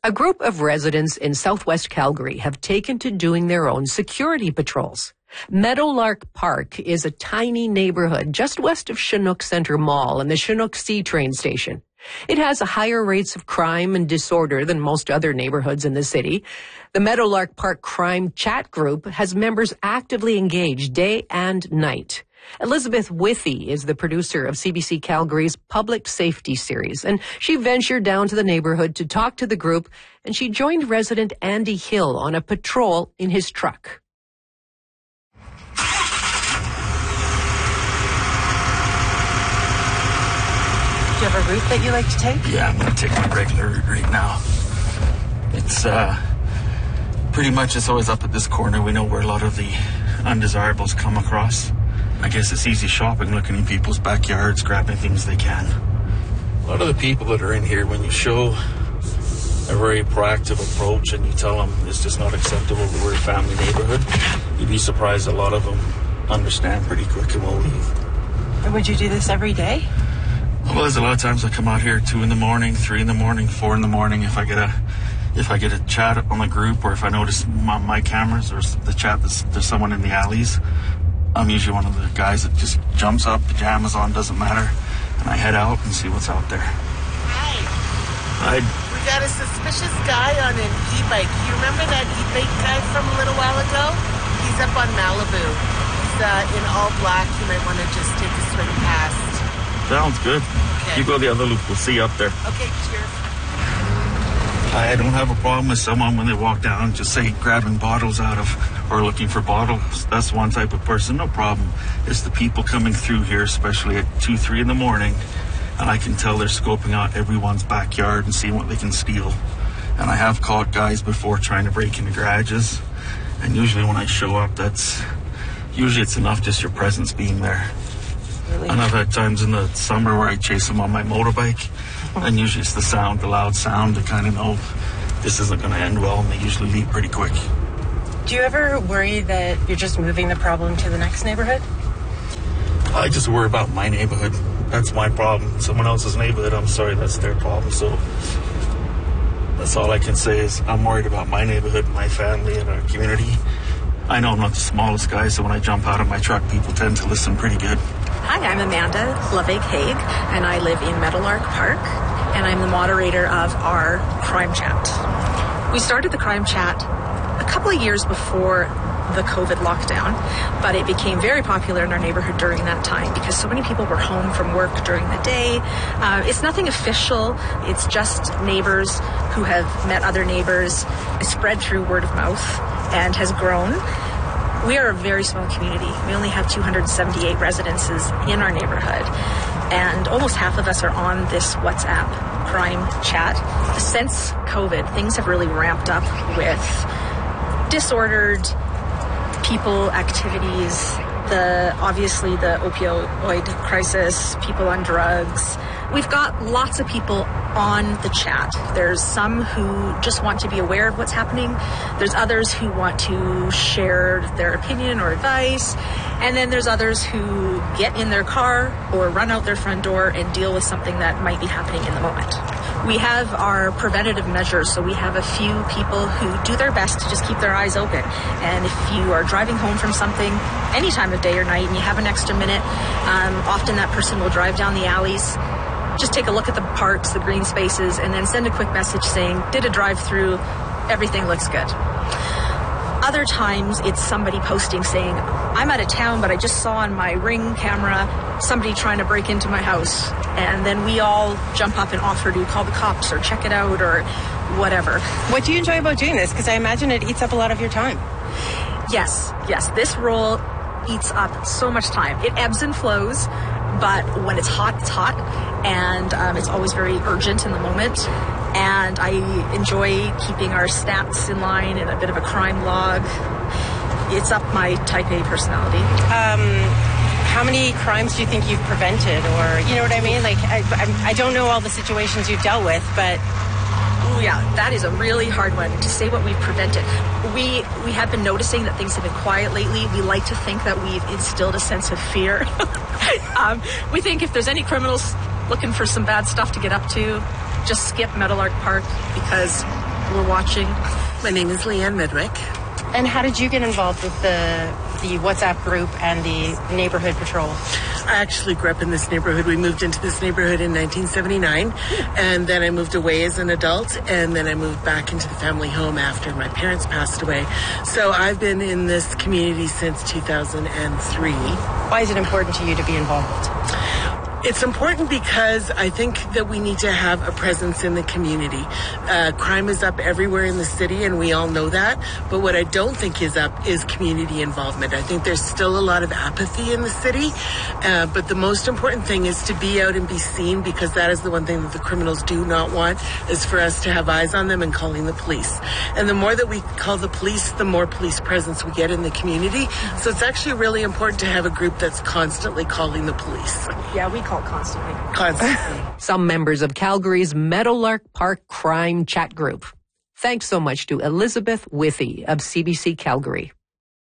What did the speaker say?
A group of residents in southwest Calgary have taken to doing their own security patrols. Meadowlark Park is a tiny neighborhood just west of Chinook Centre Mall and the Chinook C train station. It has higher rates of crime and disorder than most other neighborhoods in the city. The Meadowlark Park Crime Chat Group has members actively engaged day and night. Elizabeth Withy is the producer of CBC Calgary's Public Safety series, and she ventured down to the neighborhood to talk to the group, and she joined resident Andy Hill on a patrol in his truck. Do you have a route that you like to take? Yeah, I'm going to take my regular route right now. It's pretty much it's always up at this corner. We know where a lot of the undesirables come across. I guess it's easy shopping, looking in people's backyards, grabbing things they can. A lot of the people that are in here, when you show a very proactive approach and you tell them it's just not acceptable that we're a family neighborhood, you'd be surprised a lot of them understand pretty quick and will leave. And would you do this every day? Well, there's a lot of times I come out here at 2 a.m, 3 a.m, 4 a.m. if I get a chat on the group, or if I notice on my cameras or the chat there's someone in the alleys. I'm usually one of the guys that just jumps up, pajamas on, doesn't matter, and I head out and see what's out there. Hi. We got a suspicious guy on an e-bike. You remember that e-bike guy from a little while ago? He's up on Malibu. He's in all black. You might want to just take a swing past. Sounds good. Okay. You go the other loop. We'll see you up there. Okay, cheers. I don't have a problem with someone when they walk down, just say grabbing bottles out of, or looking for bottles. That's one type of person, no problem. It's the people coming through here, especially at 2, 3 in the morning, and I can tell they're scoping out everyone's backyard and seeing what they can steal. And I have caught guys before trying to break into garages, and usually when I show up, it's enough just your presence being there. Really? And I've had times in the summer where I chase them on my motorbike, and usually it's the loud sound to kind of know this isn't going to end well, and they usually leave pretty quick. Do you ever worry that you're just moving the problem to the next neighborhood? I just worry about my neighborhood. That's my problem. Someone else's neighborhood, I'm sorry, that's their problem. So that's all I can say is I'm worried about my neighborhood, my family, and our community. I know I'm not the smallest guy, so when I jump out of my truck, people tend to listen pretty good. Hi, I'm Amanda Lavig-Haig, and I live in Meadowlark Park, and I'm the moderator of our Crime Chat. We started the Crime Chat a couple of years before the COVID lockdown, but it became very popular in our neighborhood during that time because so many people were home from work during the day. It's nothing official. It's just neighbors who have met other neighbors. It's spread through word of mouth and has grown. We are a very small community. We only have 278 residences in our neighborhood, and almost half of us are on this WhatsApp crime chat. Since COVID, things have really ramped up with disordered people, activities, obviously the opioid crisis, people on drugs. We've got lots of people on the chat. There's some who just want to be aware of what's happening. There's others who want to share their opinion or advice. And then there's others who get in their car or run out their front door and deal with something that might be happening in the moment. We have our preventative measures, so we have a few people who do their best to just keep their eyes open. And if you are driving home from something any time of day or night and you have an extra minute, often that person will drive down the alleys, just take a look at the parks, the green spaces, and then send a quick message saying, did a drive-through, everything looks good. Other times it's somebody posting saying, I'm out of town, but I just saw on my Ring camera somebody trying to break into my house. And then we all jump up and offer to call the cops or check it out or whatever. What do you enjoy about doing this? Because I imagine it eats up a lot of your time. Yes. This role eats up so much time. It ebbs and flows, but when it's hot, it's hot. And it's always very urgent in the moment. And I enjoy keeping our stats in line and a bit of a crime log. It's up my type A personality. How many crimes do you think you've prevented? Or, you know what I mean? Like, I don't know all the situations you've dealt with, but... Oh, yeah, that is a really hard one to say what we've prevented. We have been noticing that things have been quiet lately. We like to think that we've instilled a sense of fear. We think if there's any criminals looking for some bad stuff to get up to, just skip Meadowlark Park because We're watching. My name is Leanne Midwick. And how did you get involved with the WhatsApp group and the neighborhood patrol? I actually grew up in this neighborhood. We moved into this neighborhood in 1979, and then I moved away as an adult, and then I moved back into the family home after my parents passed away. So I've been in this community since 2003. Why is it important to you to be involved? It's important because I think that we need to have a presence in the community. Crime is up everywhere in the city, and we all know that. But what I don't think is up is community involvement. I think there's still a lot of apathy in the city. But the most important thing is to be out and be seen, because that is the one thing that the criminals do not want, is for us to have eyes on them and calling the police. And the more that we call the police, the more police presence we get in the community. So it's actually really important to have a group that's constantly calling the police. Yeah, we call constantly. Constantly. Some members of Calgary's Meadowlark Park Crime Chat Group. Thanks so much to Elizabeth Withy of CBC Calgary.